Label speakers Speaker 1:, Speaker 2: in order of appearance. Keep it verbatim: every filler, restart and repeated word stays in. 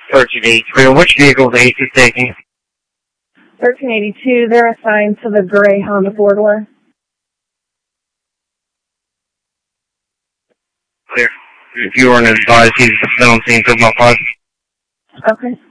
Speaker 1: thirteen eighty-two. Which vehicle is A C taking?
Speaker 2: thirteen eighty-two, they're assigned to the gray Honda four-door.
Speaker 1: Clear. If you were an advised, he's been on scene for about five.
Speaker 2: Okay.